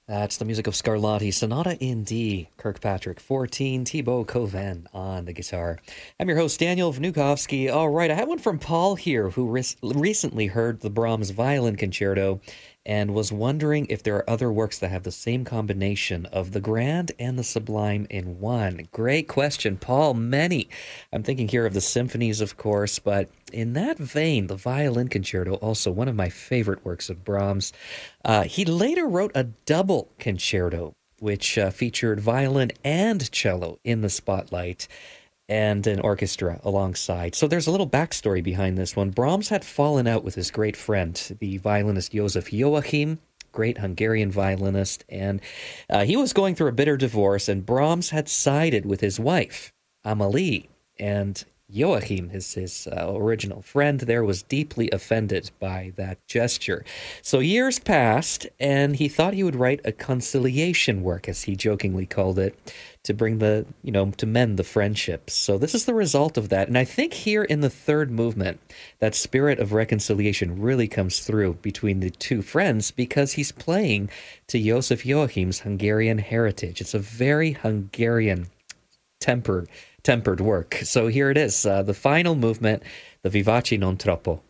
That's the music of Scarlatti, Sonata in D, Kirkpatrick 14, Thibaut Coven on the guitar. I'm your host, Daniel Vnukovsky. All right, I have one from Paul here who recently heard the Brahms Violin Concerto and was wondering if there are other works that have the same combination of the grand and the sublime in one. Great question, Paul. Many. I'm thinking here of the symphonies, of course, but in that vein, the Violin Concerto, also one of my favorite works of Brahms. He later wrote a double concerto, which featured violin and cello in the spotlight and an orchestra alongside. So there's a little backstory behind this one. Brahms had fallen out with his great friend, the violinist Joseph Joachim, great Hungarian violinist, and he was going through a bitter divorce, and Brahms had sided with his wife, Amalie, and Joachim, his original friend there, was deeply offended by that gesture. So years passed, and he thought he would write a conciliation work, as he jokingly called it, to bring to mend the friendships. So this is the result of that. And I think here in the third movement, that spirit of reconciliation really comes through between the two friends because he's playing to Joseph Joachim's Hungarian heritage. It's a very Hungarian tempered work. So here it is, the final movement, the Vivace non troppo.